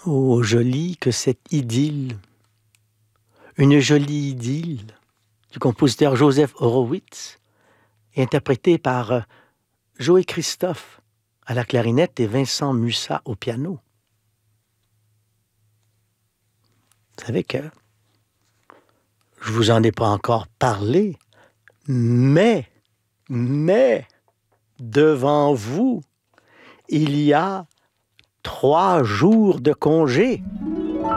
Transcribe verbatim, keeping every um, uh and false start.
Oh, jolie que cette idylle, une jolie idylle du compositeur Joseph Horowitz, interprétée par Joey Christophe à la clarinette et Vincent Mussat au piano. Vous savez que je vous en ai pas encore parlé, mais, mais, devant vous, il y a trois jours de congé.